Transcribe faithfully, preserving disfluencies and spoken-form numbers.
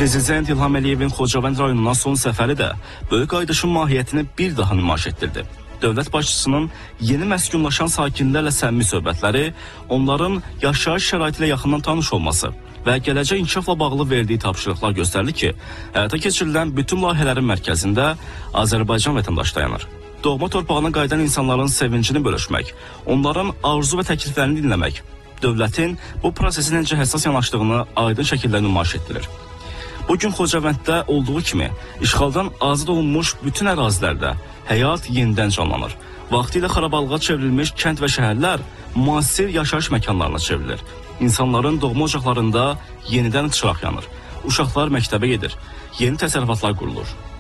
Prezident İlham Əliyevin Xocavənd rayonundan son səfəri də böyük qayıdışın mahiyyətini bir daha nümayiş etdirdi. Dövlət başçısının yeni məskunlaşan sakinlərlə səmimi söhbətləri, onların yaşayış şəraiti ilə yaxından tanış olması və gələcək inkişafla bağlı verdiyi tapşırıqlar göstərir ki, həyata keçirilən bütün layihələrin mərkəzində Azərbaycan vətəndaşı dayanır. Doğma torpağına qayıdan insanların sevincini bölüşmək, onların arzu və təkliflərini dinləmək, dövlətin bu prosesi necə həssas yanaşdığını aydın şəkildə nümayiş etdirir. Bugün Xocavənddə olduğu kimi işğaldan azad olunmuş bütün ərazilərdə həyat yenidən canlanır. Vaxtilə xarabalığa çevrilmiş kənd və şəhərlər müasir yaşayış məkanlarına çevrilir. İnsanların doğma ocaqlarında yenidən çıraq yanır. Uşaqlar məktəbə gedir. Yeni təsərrüfatlar qurulur.